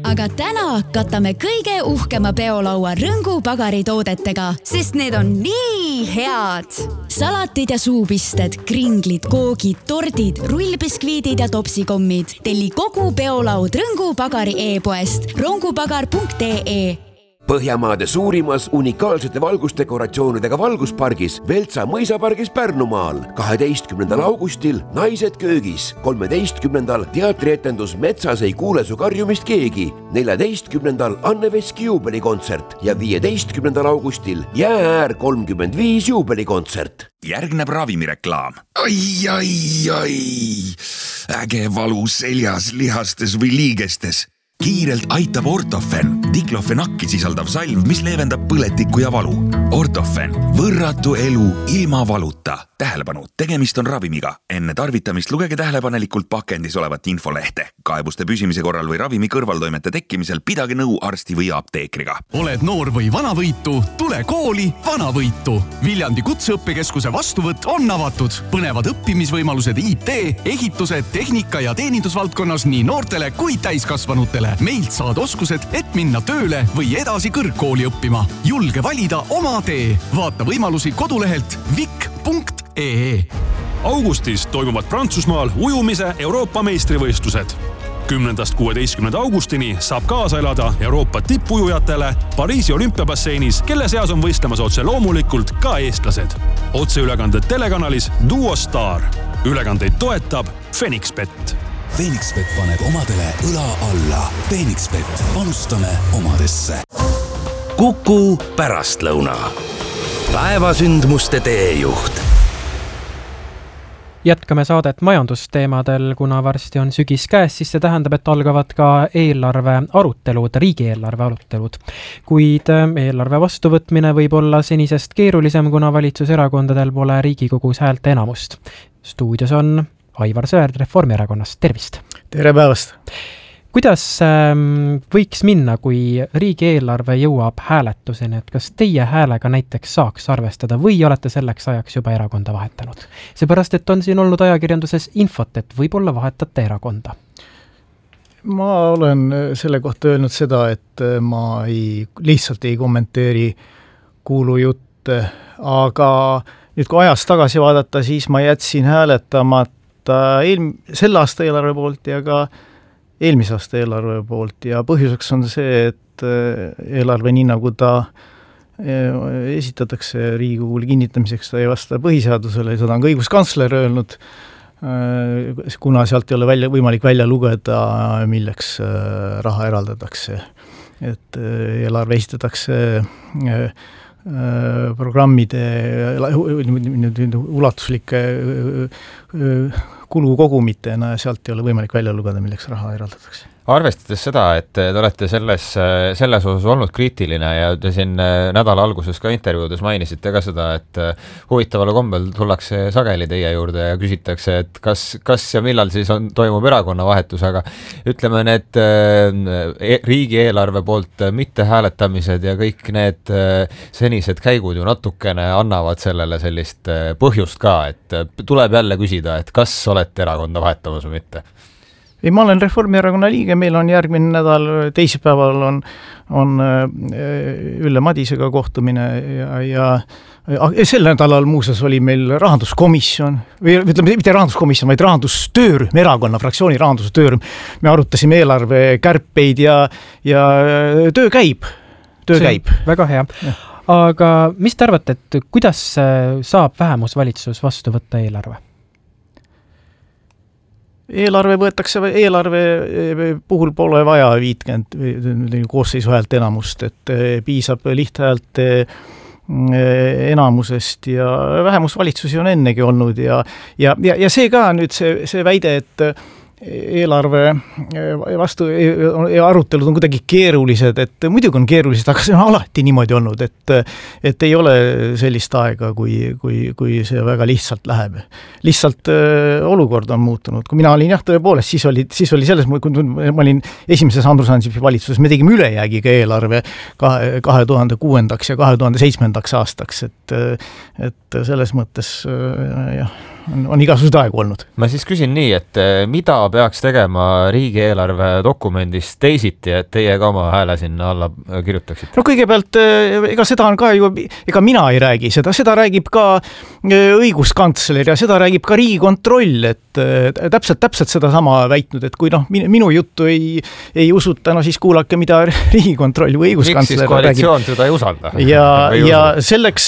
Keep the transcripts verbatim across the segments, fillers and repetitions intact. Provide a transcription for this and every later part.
aga täna katame kõige uhkema peolaua Rõngu pagaritoodetega, sest need on nii head. Salatid ja suupisted, kringlid, koogid, tordid, rullbiskviidid ja topsikommid. Telli kogu peolaud Rõngu pagari e-poest rongupagar punkt ee. Põhjamaade suurimas unikaalsete valgusdekoratsioonidega valguspargis Veltsa mõisapargis Pärnumaal. kaheteistkümnendal augustil Naised köögis. kolmeteistkümnendal teatrietendus Metsas ei kuule su karjumist keegi. neljateistkümnendal Anne Veski juubelikontsert ja viieteistkümnendal augustil Jäääär kolmkümmend viis juubelikontsert. Järgneb ravimireklaam. Ai, ai, ai. Äge valu seljas, lihastes või liigestes. Kiirelt aitab Ortofen, diklofenakki sisaldav salv, mis leevendab põletikku ja valu. Ortofen, võrratu elu ilma valuta. Tähelepanu, tegemist on ravimiga. Enne tarvitamist lugege tähelepanelikult pakendis olevat infolehte. Kaebuste püsimise korral või ravimi kõrvaltoimete tekkimisel pidage nõu arsti või apteekriga. Oled noor või vanavõitu? Tule kooli Vanavõitu. Viljandi kutseõppekeskuse vastuvõtt on avatud. Põnevad õppimisvõimalused I T, ehitused, tehnika ja teenindusvaldkonnas nii noortele kui täiskasvanutele. Meilt saad oskused, et minna tööle või edasi kõrgkooli õppima. Julge valida oma tee. Vaata võimalusi kodulehelt vik punkt ee. Augustis toimuvad Prantsusmaal ujumise Euroopa meistrivõistlused. kümnendast kuueteistkümnenda augustini saab kaasa elada Euroopa tippujujatele Pariisi olümpiabasseinis, kelle seas on võistlemas otse loomulikult ka eestlased. Otseülekanded telekanalis Duo Star. Ülekandeid toetab Fenixbet. Fenixbet paneb omadele õla alla. Fenixbet, panustame omadesse. Kuku pärastlõuna. Päevasündmuste teejuht. Jätkame saadet majandusteemadel, kuna varsti on sügis käes, siis see tähendab, et algavad ka eelarve arutelud, riigieelarve arutelud. Kuid eelarve vastuvõtmine võib olla senisest keerulisem, kuna valitsuserakondadel pole Riigikogus häälte enamust. Stuudios on Aivar Sõerd Reformierakonnast. Tervist! Tere päevast! Kuidas võiks minna, kui riigieelarve jõuab hääletuseni, et kas teie häälega näiteks saaks arvestada või olete selleks ajaks juba erakonda vahetanud? Seepärast, et on siin olnud ajakirjanduses infot, et võib-olla vahetate erakonda. Ma olen selle kohta öelnud seda, et ma ei, lihtsalt ei kommenteeri kuulujutte, aga nüüd kui ajas tagasi vaadata, siis ma jätsin hääletamata eel, selle aasta eelarve poolt ja ka eelmise aasta eelarve poolt ja põhjuseks on see, et eelarve nii nagu ta esitatakse Riigikogule kinnitamiseks, ta ei vasta põhiseadusele ja seda on ka õiguskantsler öelnud, kuna sealt ei ole välja, võimalik välja lugeda, milleks raha eraldatakse. Et eelarve esitatakse programmide ulatuslike kulukogumitena ja sealt ei ole võimalik välja lugeda, milleks raha eraldatakse. Arvestades seda, et te olete selles, selles osas olnud kriitiline ja te siin nädala alguses ka intervjuudes mainisite ka seda, et huvitavale kombel tullakse sageli teie juurde ja küsitakse, et kas, kas ja millal siis on, toimub erakonna vahetus, aga ütleme need e, riigieelarve poolt mitte hääletamised ja kõik need senised käigud ju natukene annavad sellele sellist põhjust ka, et tuleb jälle küsida, et kas olete erakonda vahetamas või mitte? Ei, ma olen Reformierakonna liige, meil on järgmine nädal, teisipäeval on, on Ülle Madisega kohtumine ja, ja, ja sel nädalal muuseas oli meil rahanduskomisjon, või ütleme, mitte rahanduskomisjon, vaid rahandustöörühm, erakonna fraktsiooni rahandustöörühm. Me arutasime eelarve kärpeid ja, ja töö käib. Töö see käib. Väga hea. Ja. Aga mis te arvate, et kuidas saab vähemusvalitsus vastu võtta eelarve? Eelarve võetakse, eelarve puhul pole vaja viitkümmend koosseisu häält enamust, et piisab lihthäälte enamusest ja vähemusvalitsusi on ennegi olnud ja, ja, ja, ja see ka nüüd see, see väide, et eelarve vastu arutelud on kuidagi keerulised, et muidugi on keerulised, aga see on alati niimoodi olnud, et, et ei ole sellist aega, kui, kui, kui see väga lihtsalt läheb. Lihtsalt olukord on muutunud. Kui mina olin jah, tõepoolest, siis oli, siis oli selles, kui ma olin esimeses Andrus Ansipi valitsuses, me tegime ülejäägiga eelarve kahe tuhande kuuendaks ja kahe tuhande seitsmendaks aastaks, et, et selles mõttes jah, on, on igasugused aegu olnud. Ma siis küsin nii, et mida peaks tegema riigieelarve dokumendis teisiti, et teie ka oma hääle sinna alla kirjutaksite? No kõigepealt, ega seda on ka ju, ega mina ei räägi seda, seda räägib ka õiguskantsler ja seda räägib ka Riigikontroll, et täpselt, täpselt seda sama väitnud, et kui noh, minu juttu ei, ei usuta, no siis kuulake, mida Riigikontroll või õiguskantsler miks siis koalitsioon seda ei usalda? Ja, ja selleks,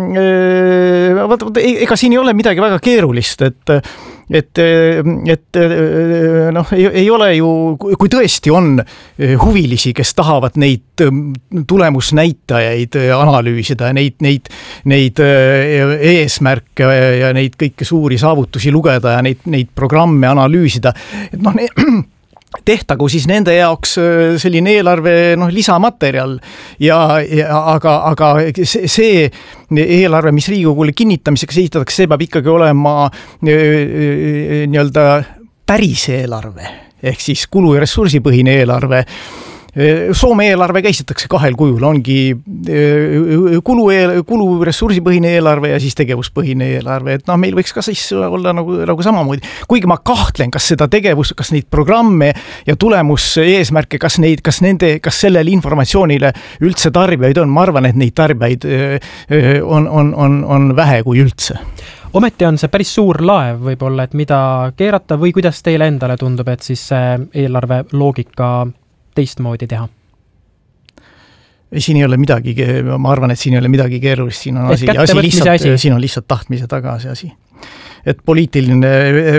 ega siin ei ole midagi väga keerulist, et et, et noh, ei, ei ole ju, kui tõesti on huvilisi, kes tahavad neid tulemusnäitajaid analüüsida, neid, neid, neid eesmärke ja neid kõiki suuri saavutusi lugeda ja neid, neid programme analüüsida, et noh, tehtagu siis nende jaoks selline eelarve noh, lisamaterjal ja, ja aga, aga see, see eelarve, mis Riigikogule kinnitamiseks esitatakse, see peab ikkagi olema nii-öelda päris eelarve ehk siis kulu- ja ressursipõhine eelarve. Soome eelarve käsitatakse kahel kujul, ongi kulu, kulu ressursipõhine eelarve ja siis tegevuspõhine eelarve, et noh, meil võiks ka siis olla nagu, nagu samamoodi, kuigi ma kahtlen, kas seda tegevus, kas neid programme ja tulemus eesmärke, kas neid, kas nende, kas sellele informatsioonile üldse tarbijaid on, ma arvan, et neid tarbijaid on, on, on, on vähe kui üldse. Ometi on see päris suur laev võib-olla, et mida keerata või kuidas teile endale tundub, et siis eelarve loogika teistmoodi teha? Siin ei ole midagi, ma arvan, et siin ei ole midagi keerulist, siin on asi, asi lihtsalt, asi. siin on lihtsalt tahtmise taga see asi. Et poliitiline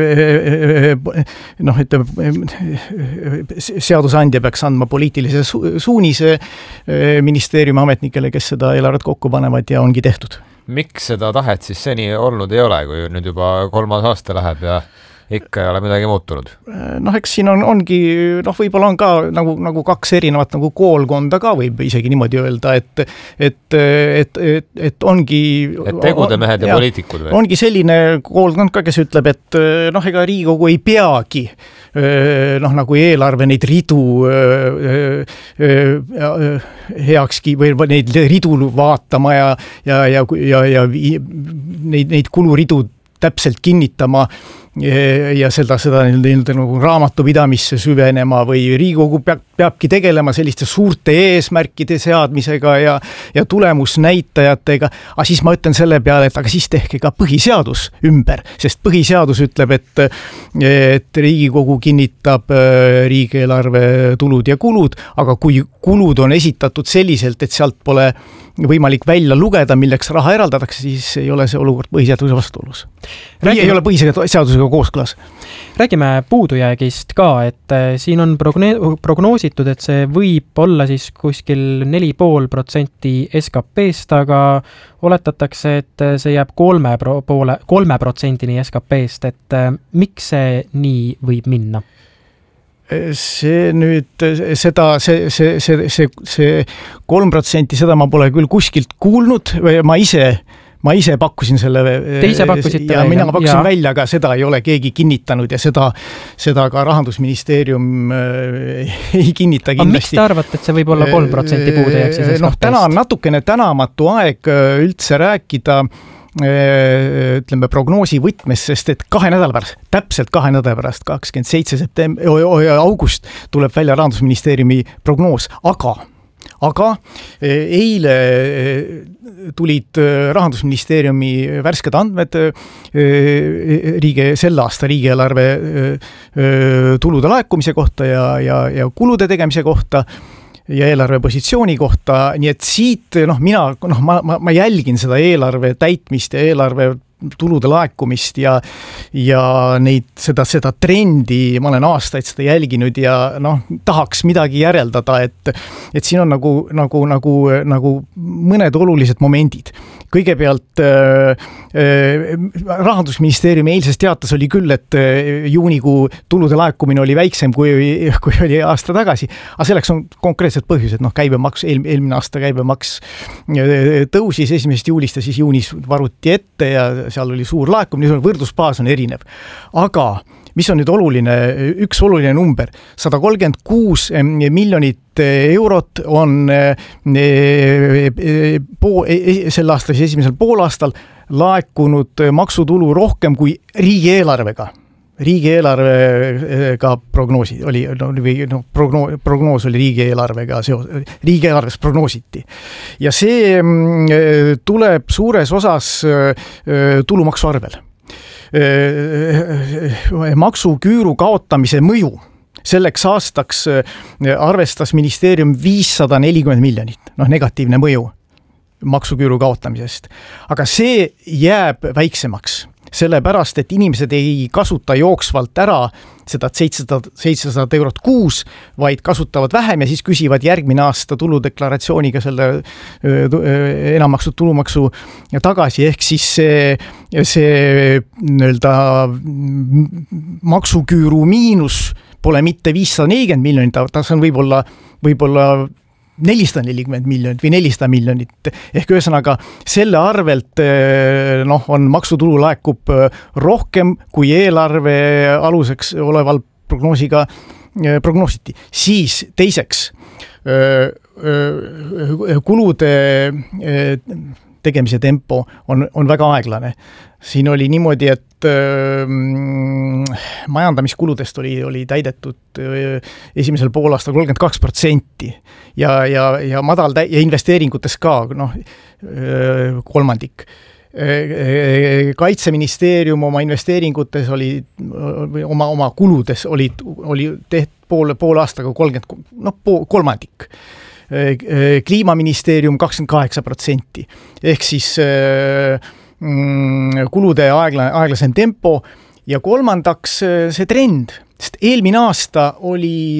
noh, et seadusandja peaks andma poliitilise suunise ministeeriumi ametnikele, kes seda eelarvet kokku panevad ja ongi tehtud. Miks seda tahet siis seni olnud ei ole, kui nüüd juba kolmas aasta läheb ja ikka ei ole midagi muutunud? Noh, eks siin on, ongi, noh, võib-olla on ka nagu, nagu kaks erinevat nagu koolkonda ka võib isegi niimoodi öelda, et, et, et, et, et ongi... Et tegudemehed ja, ja poliitikud või? Ongi selline koolkond ka, kes ütleb, et noh, ega Riigikogu ei peagi noh, nagu eelarve neid ridu heakski või neid ridu vaatama ja, ja, ja, ja, ja neid, neid kuluridu täpselt kinnitama ja seda, seda nagu raamatupidamisse süvenema või Riigikogu peab, peabki tegelema selliste suurte eesmärkide seadmisega ja, ja tulemusnäitajatega, aga siis ma ütlen selle peale, et aga siis tehke ka põhiseadus ümber, sest põhiseadus ütleb, et, et Riigikogu kinnitab riigieelarve tulud ja kulud, aga kui kulud on esitatud selliselt, et sealt pole võimalik välja lugeda, milleks raha eraldatakse, siis ei ole see olukord põhiseaduse vastuolus. Räägime... Ei ole põhiseadusega kooskõlas. Räägime puudujäägist ka, et siin on prognoositud, et see võib olla siis kuskil neli pool protsenti S K P-st, aga oletatakse, et see jääb kolme poole, kolme protsendini S K P-st, et miks see nii võib minna? See nüüd, seda, see, see, see, see, see kolm protsenti, seda ma pole küll kuskilt kuulnud või ma ise, ma ise pakkusin selle. Te ise pakkusite ja välja. Mina pakkusin ja. välja, aga seda ei ole keegi kinnitanud ja seda, seda ka Rahandusministeerium ei kinnita kindlasti. Aga miks te arvate, et see võib olla kolm protsenti puudujääks siis S K P-st? Noh, täna on natukene tänamatu aeg üldse rääkida ütleme prognoosi võtmes, sest et kahe nädala pärast, täpselt kahe nädala pärast, kakskümmend seitse september, august tuleb välja Rahandusministeeriumi prognoos, aga aga eile tulid Rahandusministeeriumi värsked andmed riigi, selle aasta riigieelarve tulude laekumise kohta ja, ja, ja kulude tegemise kohta ja eelarve positsiooni kohta, nii et siit, noh, mina, noh, ma, ma, ma jälgin seda eelarve täitmist ja eelarve tulude laekumist ja, ja neid, seda, seda trendi, ma olen aastaid seda jälginud ja noh, tahaks midagi järeldada, et, et siin on nagu, nagu, nagu, nagu mõned olulised momendid. Kõigepealt äh, Rahandusministeeriumi eilses teates oli küll, et juunikuu tulude laekumine oli väiksem kui, kui oli aasta tagasi, aga selleks on konkreetsed põhjused, noh, käibemaks, eel, eelmine aasta käibemaks tõusis esimesest juulist ja siis juunis varuti ette ja seal oli suur laekumine, võrdlusbaas on erinev. Aga mis on nüüd oluline, üks oluline number, sada kolmkümmend kuus miljonit eurot on pool, selle aasta esimesel poolaastal laekunud maksutulu rohkem kui riigieelarvega. Riigieelarvega prognoosi oli, või no, prognoos, prognoos oli riigieelarvega, riigieelarves prognoositi. Ja see tuleb suures osas tulumaksu arvel. Maksuküüru kaotamise mõju selleks aastaks arvestas ministeerium viissada nelikümmend miljonit, noh negatiivne mõju maksuküüru kaotamisest. Aga see jääb väiksemaks, sellepärast, et inimesed ei kasuta jooksvalt ära seda seitsesada eurot kuus, vaid kasutavad vähem ja siis küsivad järgmine aasta tuludeklaratsiooniga selle enammakstud tulumaksu tagasi, ehk siis see, see nii-öelda maksuküüru miinus pole mitte viissada nelikümmend miljonit, ta on võib-olla, võib-olla nelisada nelikümmend miljonit või nelisada miljonit. Ehk ühesõnaga selle arvelt noh, on maksutulu laekub rohkem kui eelarve aluseks oleval prognoosiga prognoositi. Siis teiseks kulude tegemise tempo on, on väga aeglane. Siin oli niimoodi, et ähm, majandamiskuludest oli, oli täidetud äh, esimesel poolaastal kolmkümmend kaks protsenti ja, ja, ja madal tä- ja investeeringutes ka noh, äh, kolmandik. Äh, Kaitseministeerium oma investeeringutes oli, oma, oma kuludes oli, oli teht poole, poole aastaga kolmkümmend, noh, pool, kolmandik. Kliimaministeerium kakskümmend kaheksa protsenti. Ehk siis äh, kulude aegla, aeglasem tempo ja kolmandaks see trend, sest eelmine aasta oli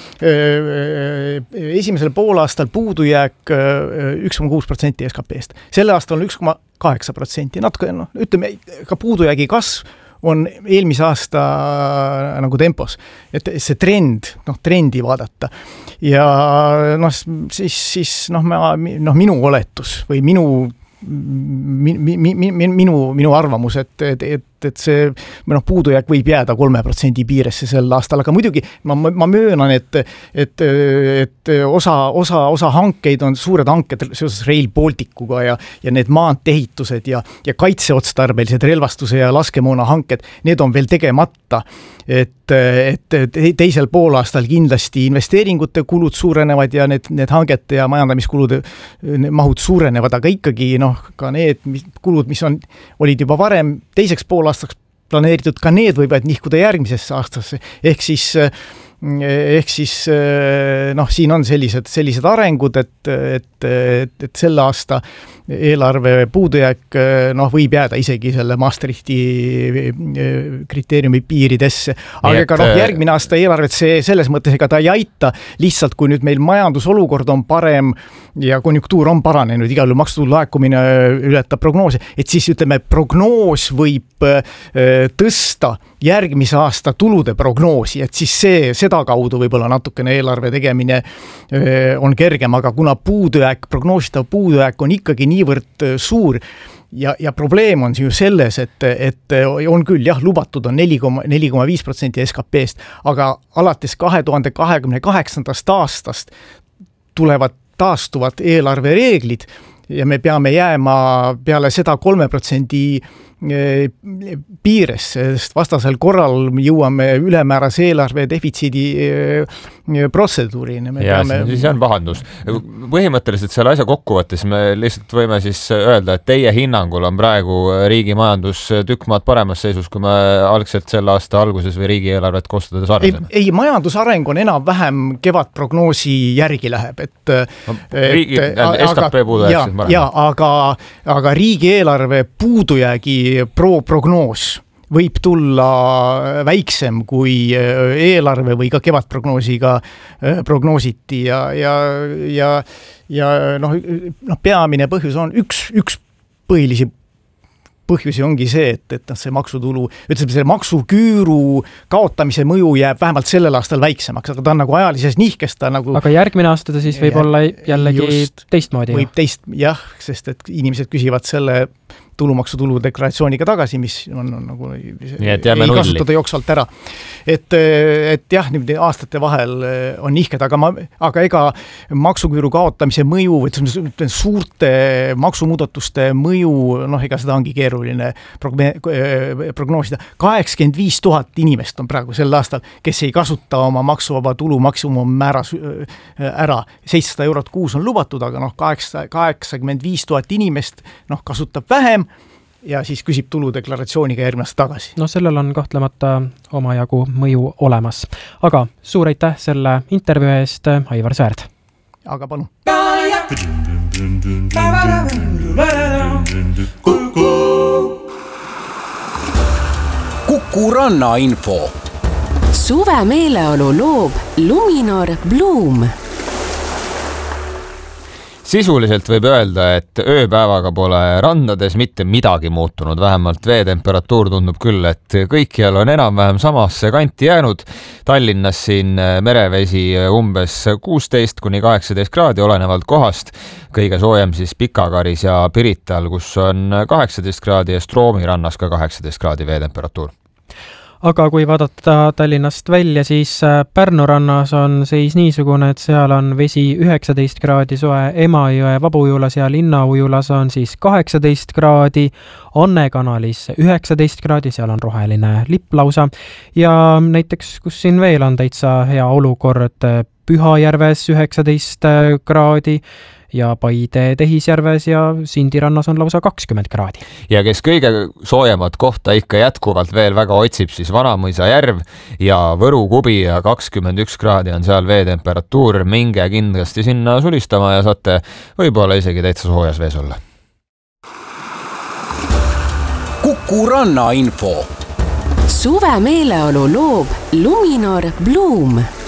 esimesel poolaastal puudujääk üks koma kuus protsenti S K P-st. Selle aastal on üks koma kaheksa protsenti. Natuke, no, ütleme, ka puudujäägi kasv on eelmise aasta nagu tempos, et see trend, noh, trendi vaadata. Ja noh, siis, siis noh, noh, minu oletus või minu Mi, mi, mi, minu, minu arvamus, et, et, et, et see noh, puudujääk võib jääda kolme protsendi piiresse sel aastal, aga muidugi ma, ma möönan, et, et, et osa, osa, osa hankeid on suured hanked seoses Rail Balticuga ja, ja need maanteehitused ja, ja kaitseotstarbelised relvastuse ja laskemoona hanked, need on veel tegemata. Et, et teisel poolaastal kindlasti investeeringute kulud suurenevad ja need, need hangete ja majandamiskulude mahud suurenevad, aga ikkagi noh, ka need mis, kulud, mis on, olid juba varem teiseks poolaastaks planeeritud, ka need võivad nihkuda järgmisesse aastasse. Ehk siis, ehk siis noh, siin on sellised, sellised arengud, et, et, et, et selle aasta eelarve puudujääk noh, võib jääda isegi selle Maastrichti kriteeriumi piiridesse. Aga ka noh, järgmine aasta eelarvet see selles mõttes, ega ta ei aita, lihtsalt kui nüüd meil majandusolukord on parem ja konjunktuur on paranenud, igal juhul maksutulu laekumine ületab prognoose, et siis ütleme, prognoos võib tõsta järgmise aasta tulude prognoosi, et siis see, seda kaudu võib-olla natukene eelarve tegemine on kergem, aga kuna puudujääk, prognoositav puudujääk on ikkagi niivõrd suur ja, ja probleem on ju selles, et, et on küll jah, lubatud on neli koma viis protsenti S K P-st, aga alates kahe tuhande kahekümne kaheksandast aastast tulevad taastuvad eelarvereeglid ja me peame jääma peale seda kolme protsendi piires, sest vastasel korral jõuame ülemäärase eelarve defitsiidi protseduurini. Ja peame... siis on pahandus. Põhimõtteliselt selle asja kokkuvõttes me lihtsalt võime siis öelda, et teie hinnangul on praegu riigi majandus tükk maad paremas seisus, kui me algselt selle aasta alguses või riigieelarvet koostades arvasime. Ei, ei, majandusareng on enam vähem kevad-prognoosi järgi läheb, et, no, riigi, et S K P puudujääk siis ja, aga, aga riigieelarve puudujäägi pro prognoos võib tulla väiksem kui eelarve või ka kevadprognoosiga prognoositi ja, ja, ja, ja noh, noh, peamine põhjus on üks, üks põhilisi põhjusi ongi see, et, et see maksutulu, ütleme, see maksuküüru kaotamise mõju jääb vähemalt sellel aastal väiksemaks, aga ta on nagu ajalises nihkes, ta nagu... Aga järgmine aasta ta siis võib ja, olla jällegi just, teistmoodi. Võib teist, jah, sest et inimesed küsivad selle tulumaksutulu deklaratsiooniga tagasi, mis on, on nagu ei kasutada jooksvalt ära. Et, et jah, niimoodi aastate vahel on nihked, aga, ma, aga ega maksuküüru kaotamise mõju või suurte maksumuudatuste mõju, noh, ega seda ongi keeruline prognoosida. kaheksakümmend viis tuhat inimest on praegu sel aastal, kes ei kasuta oma maksuvaba tulu maksimummääras ära. seitsesada eurot kuus on lubatud, aga noh, kaheksakümmend viis tuhat inimest noh, kasutab vähem ja siis küsib tuludeklaratsiooniga järgmast tagasi. No sellel on kahtlemata omajagu mõju olemas. Aga suur aitäh selle intervjuu eest, Aivar Sõerd. Aga palun. Kuku Ranna info. Suve meeleolu loob Luminor Bloom. Sisuliselt võib öelda, et ööpäevaga pole randades mitte midagi muutunud, vähemalt veetemperatuur tundub küll, et kõikjal on enam-vähem samasse kanti jäänud. Tallinnas siin merevesi umbes kuusteist kuni kaheksateist kraadi olenevalt kohast, kõige soojem siis Pikakaris ja Pirital, kus on kaheksateist kraadi ja Stroomi rannas ka kaheksateist kraadi veetemperatuur. Aga kui vaadata Tallinnast välja, siis Pärnu rannas on seis niisugune, et seal on vesi üheksateist kraadi soe, Emajõe Vabujulas ja Linnaujulas on siis kaheksateist kraadi, Anne kanalis üheksateist kraadi, seal on roheline lipp lausa ja näiteks, kus siin veel on täitsa hea olukord, Pühajärves üheksateist kraadi ja Paide Tehisjärves ja Sindirannas on lausa kakskümmend kraadi. Ja kes kõige soojemat kohta ikka jätkuvalt veel väga otsib, siis Vanamõisa järv ja Võru Kubi ja kakskümmend üks kraadi on seal veetemperatuur, minge kindlasti sinna sulistama ja saate võib-olla isegi täitsa soojas vees olla. Kuku Ranna info. Suve meeleolu loob Luminor Bloom.